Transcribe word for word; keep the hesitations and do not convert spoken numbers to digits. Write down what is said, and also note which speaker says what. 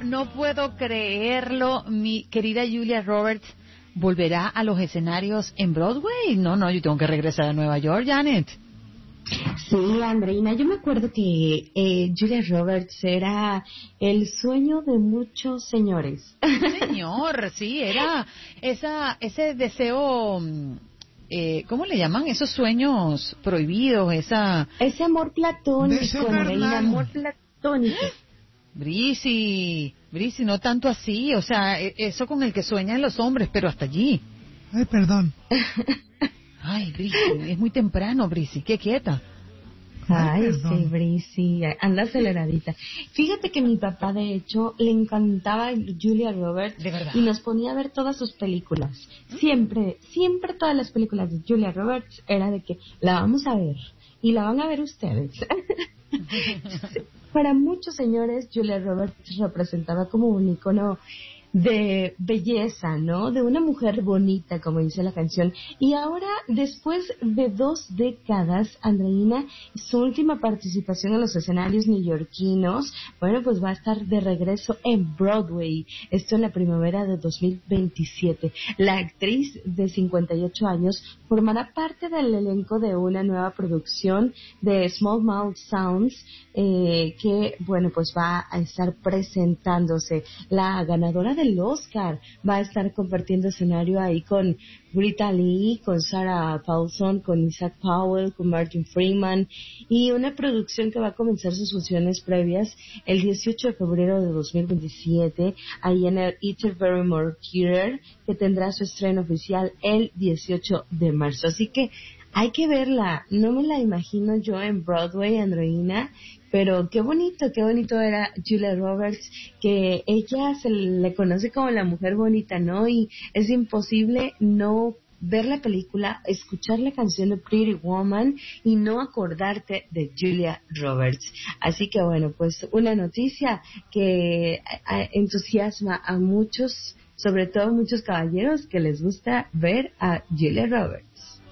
Speaker 1: no puedo creerlo. Mi querida Julia Roberts volverá a los escenarios en Broadway. No, no, yo tengo que regresar a Nueva York, Janet.
Speaker 2: Sí, Andreina, yo me acuerdo que eh, Julia Roberts era el sueño de muchos señores.
Speaker 1: Señor, sí, era esa ese deseo, eh, ¿cómo le llaman? Esos sueños prohibidos, esa...
Speaker 2: Ese amor platónico, Andreina, amor platónico.
Speaker 1: Brisi, Brisi, no tanto así, o sea, eso con el que sueñan los hombres, pero hasta allí.
Speaker 3: Ay, perdón.
Speaker 1: Ay, Brisi, es muy temprano, Brisi, qué quieta.
Speaker 2: Ay, Ay sí, Brisi, anda aceleradita. Fíjate que mi papá, de hecho, le encantaba Julia Roberts.
Speaker 1: De verdad.
Speaker 2: Y nos ponía a ver todas sus películas. Siempre, siempre todas las películas de Julia Roberts era de que la vamos a ver y la van a ver ustedes. Para muchos señores, Julia Roberts representaba como un icono de belleza, ¿no? De una mujer bonita, como dice la canción. Y ahora, después de dos décadas, Andreina, su última participación en los escenarios neoyorquinos, bueno, pues va a estar de regreso en Broadway. Esto en la primavera de dos mil veintisiete. La actriz de cincuenta y ocho años formará parte del elenco de una nueva producción de Small Mouth Sounds, eh, que, bueno, pues va a estar presentándose. La ganadora de el Oscar va a estar compartiendo escenario ahí con Rita Lee, con Sarah Paulson, con Isaac Powell, con Martin Freeman, y una producción que va a comenzar sus funciones previas el dieciocho de febrero de dos mil veintisiete ahí en el Eater Barrymore Theater, que tendrá su estreno oficial el dieciocho de marzo. Así que hay que verla. No me la imagino yo en Broadway, Andreina, pero qué bonito, qué bonito era Julia Roberts, que ella se le conoce como la mujer bonita, ¿no? Y es imposible no ver la película, escuchar la canción de Pretty Woman y no acordarte de Julia Roberts. Así que bueno, pues una noticia que entusiasma a muchos, sobre todo muchos caballeros que les gusta ver a Julia Roberts.